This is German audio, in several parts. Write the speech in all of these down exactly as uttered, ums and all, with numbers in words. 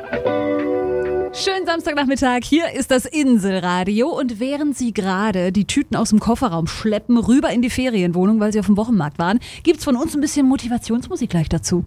Schönen Samstagnachmittag, hier ist das Inselradio und während Sie gerade die Tüten aus dem Kofferraum schleppen, rüber in die Ferienwohnung, weil Sie auf dem Wochenmarkt waren, gibt's von uns ein bisschen Motivationsmusik gleich dazu.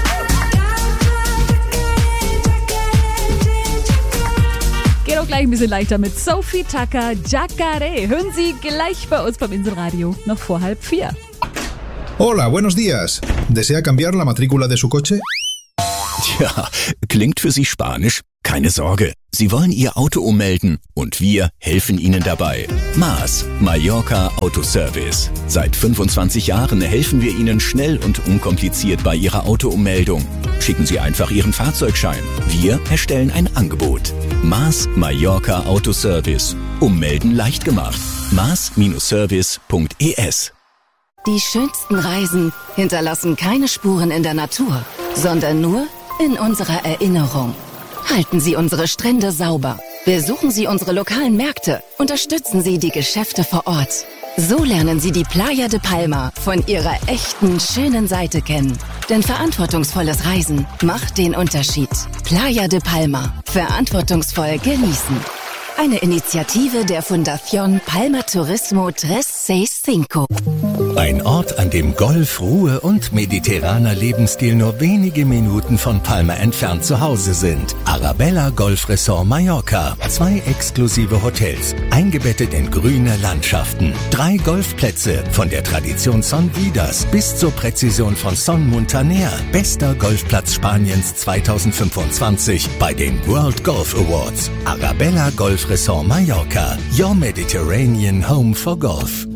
Geht auch gleich ein bisschen leichter mit Sophie Tucker, Jacare. Hören Sie gleich bei uns beim Inselradio, noch vor halb vier. Hola, buenos días. ¿Desea cambiar la matrícula de su coche? Tja, klingt für Sie Spanisch? Keine Sorge, Sie wollen Ihr Auto ummelden und wir helfen Ihnen dabei. Maas, Mallorca Autoservice. Seit fünfundzwanzig Jahren helfen wir Ihnen schnell und unkompliziert bei Ihrer Autoummeldung. Schicken Sie einfach Ihren Fahrzeugschein. Wir erstellen ein Angebot. Maas, Mallorca Autoservice. Ummelden leicht gemacht. maas Service punkt e s. Die schönsten Reisen hinterlassen keine Spuren in der Natur, sondern nur in unserer Erinnerung. Halten Sie unsere Strände sauber. Besuchen Sie unsere lokalen Märkte. Unterstützen Sie die Geschäfte vor Ort. So lernen Sie die Playa de Palma von ihrer echten, schönen Seite kennen. Denn verantwortungsvolles Reisen macht den Unterschied. Playa de Palma. Verantwortungsvoll genießen. Eine Initiative der Fundación Palma Turismo dreihundertfünfundsechzig. Ein Ort, an dem Golf, Ruhe und mediterraner Lebensstil nur wenige Minuten von Palma entfernt zu Hause sind. Arabella Golf Resort Mallorca. Zwei exklusive Hotels, eingebettet in grüne Landschaften. Drei Golfplätze, von der Tradition Son Vidas bis zur Präzision von Son Muntaner. Bester Golfplatz Spaniens zweitausendfünfundzwanzig bei den World Golf Awards. Arabella Golf Resort Mallorca. Your Mediterranean Home for Golf.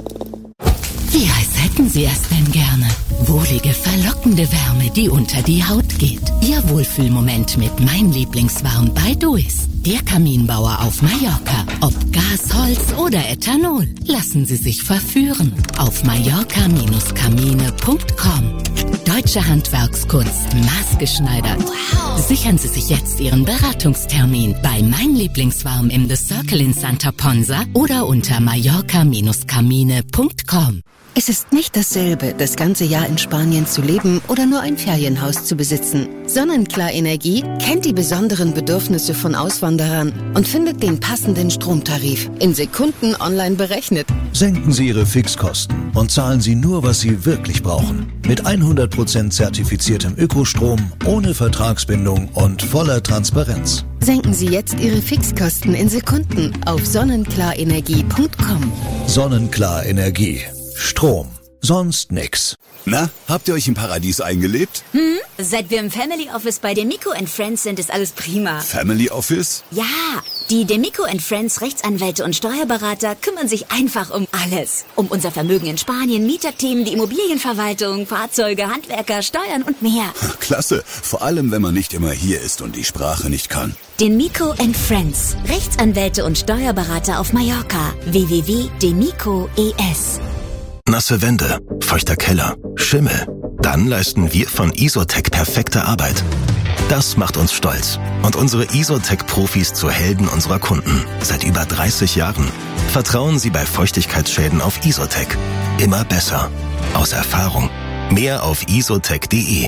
Wie heiß hätten Sie es denn gerne? Wohlige, verlockende Wärme, die unter die Haut geht. Ihr Wohlfühlmoment mit Mein Lieblingswarm bei Duis. Der Kaminbauer auf Mallorca. Ob Gas, Holz oder Ethanol. Lassen Sie sich verführen. Auf mallorca Kamine punkt com. Deutsche Handwerkskunst, maßgeschneidert. Wow. Sichern Sie sich jetzt Ihren Beratungstermin bei Mein Lieblingswarm im The Circle in Santa Ponsa oder unter mallorca Kamine punkt com. Es ist nicht dasselbe, das ganze Jahr in Spanien zu leben oder nur ein Ferienhaus zu besitzen. Sonnenklar Energie kennt die besonderen Bedürfnisse von Auswanderern und findet den passenden Stromtarif in Sekunden online berechnet. Senken Sie Ihre Fixkosten und zahlen Sie nur, was Sie wirklich brauchen. Mit hundert Prozent zertifiziertem Ökostrom, ohne Vertragsbindung und voller Transparenz. Senken Sie jetzt Ihre Fixkosten in Sekunden auf sonnenklar energie punkt com. Sonnenklar Energie. Strom. Sonst nix. Na, habt ihr euch im Paradies eingelebt? Hm? Seit wir im Family Office bei Demico and Friends sind, ist alles prima. Family Office? Ja, die Demico and Friends Rechtsanwälte und Steuerberater kümmern sich einfach um alles. Um unser Vermögen in Spanien, Mieterthemen, die Immobilienverwaltung, Fahrzeuge, Handwerker, Steuern und mehr. Klasse, vor allem wenn man nicht immer hier ist und die Sprache nicht kann. Demico and Friends Rechtsanwälte und Steuerberater auf Mallorca. w w w punkt demico punkt e s. Nasse Wände, feuchter Keller, Schimmel. Dann leisten wir von Isotec perfekte Arbeit. Das macht uns stolz und unsere Isotec-Profis zu Helden unserer Kunden. Seit über dreißig Jahren. Vertrauen Sie bei Feuchtigkeitsschäden auf Isotec. Immer besser. Aus Erfahrung. Mehr auf isotec punkt de.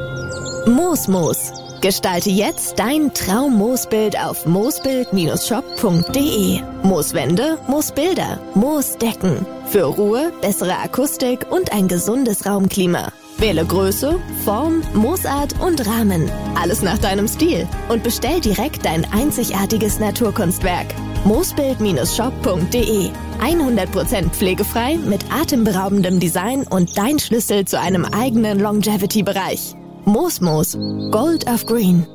Moosmoos. Gestalte jetzt dein Traum-Moosbild auf moosbild Bindestrich shop punkt de. Mooswände, Moosbilder, Moosdecken. Für Ruhe, bessere Akustik und ein gesundes Raumklima. Wähle Größe, Form, Moosart und Rahmen. Alles nach deinem Stil. Und bestell direkt dein einzigartiges Naturkunstwerk. moosbild Bindestrich shop punkt de. hundert Prozent pflegefrei mit atemberaubendem Design und dein Schlüssel zu einem eigenen Longevity-Bereich. Moosmoos. Gold of Green.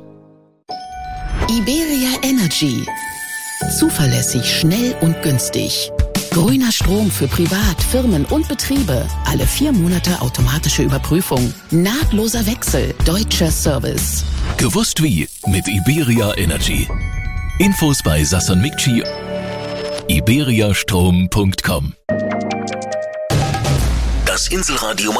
Iberia Energy. Zuverlässig, schnell und günstig. Grüner Strom für Privat, Firmen und Betriebe. Alle vier Monate automatische Überprüfung. Nahtloser Wechsel. Deutscher Service. Gewusst wie mit Iberia Energy. Infos bei Sasson Mikci. iberiastrom punkt com. Das Inselradio